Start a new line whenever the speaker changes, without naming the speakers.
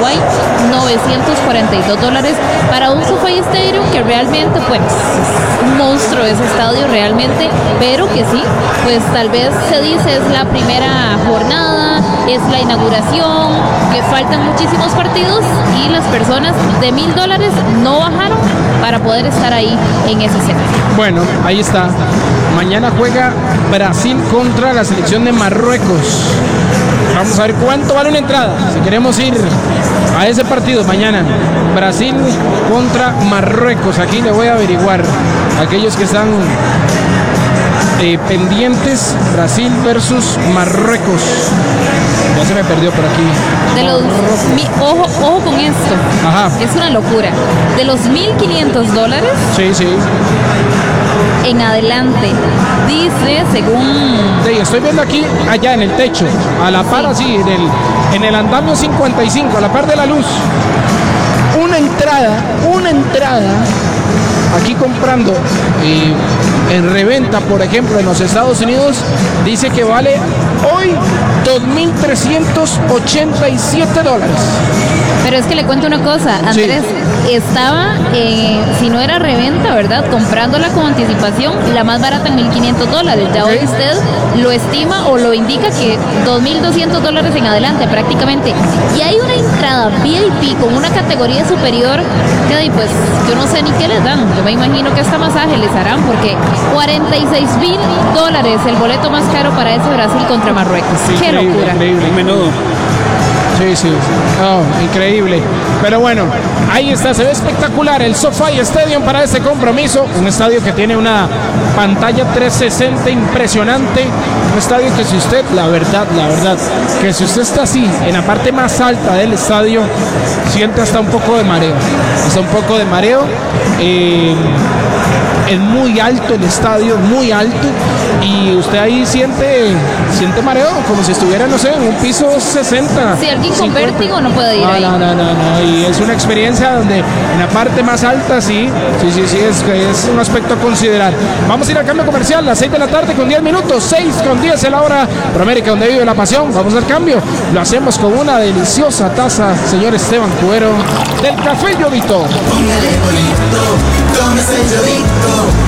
Paraguay, $942 para un SoFi Stadium que realmente pues es un monstruo ese estadio realmente, pero que sí, pues tal vez se dice es la primera jornada, es la inauguración, que faltan muchísimos partidos y las personas de $1,000 no bajaron para poder estar ahí en ese escenario.
Bueno, ahí está. Mañana juega Brasil contra la selección de Marruecos. Vamos a ver cuánto vale una entrada. Si queremos ir a ese partido mañana, Brasil contra Marruecos. Aquí le voy a averiguar a aquellos que están pendientes. Brasil versus Marruecos. Ya se me perdió por aquí.
De los ojo con esto.
Ajá.
Es una locura. De los $1,500.
Sí.
En adelante, dice según...
Sí, estoy viendo aquí, allá en el techo, a la par así, en el andamio 55, a la par de la luz. Una entrada, aquí comprando en reventa, por ejemplo, en los Estados Unidos, dice que vale hoy $2,387.
Pero es que le cuento una cosa, Andrés, estaba, si no era reventa, ¿verdad? Comprándola con anticipación, la más barata en $1,500. Ya hoy usted lo estima o lo indica que $2,200 en adelante prácticamente. Y hay una entrada VIP con una categoría superior que pues yo no sé ni qué les dan. Yo me imagino que hasta masaje les harán porque $46,000 el boleto más caro para ese Brasil contra Marruecos.
Sí,
¡qué
increíble,
locura!
Increíble, menudo. Sí. Oh, increíble. Pero bueno, ahí está, se ve espectacular el SoFi Stadium para este compromiso. Un estadio que tiene una pantalla 360 impresionante. Un estadio que si usted, la verdad, que si usted está así, en la parte más alta del estadio, siente hasta un poco de mareo. Es muy alto el estadio, muy alto. Y usted ahí siente mareo, como si estuviera, no sé, en un piso 60.
Si alguien con vértigo no puede ir ahí.
No. Y es una experiencia donde en la parte más alta, sí, es un aspecto a considerar. Vamos a ir al cambio comercial, las 6 de la tarde con 10 minutos, 6:10 es la hora por América, donde vive la pasión. Vamos al cambio, lo hacemos con una deliciosa taza, señor Esteban Cuero, del Café Yodito.
Póngale bonito, tómese el Yodito.